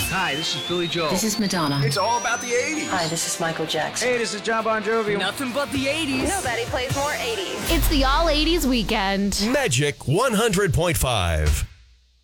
Hi, this is Billy Joel. This is Madonna. It's all about the 80s. Hi, this is Michael Jackson. Hey, this is John Bon Jovi. Nothing but the 80s. Nobody plays more 80s. It's the All 80s Weekend. Magic 100.5.